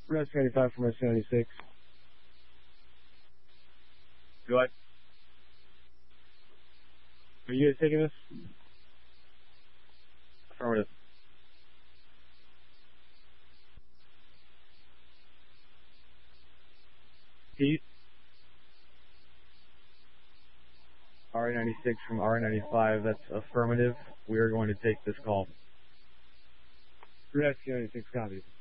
Rescue 95 from Rescue 96. Go ahead. Are you guys taking this? Affirmative. Pete? RA96 from RA95, that's affirmative. We are going to take this call. Rescue 96 copies.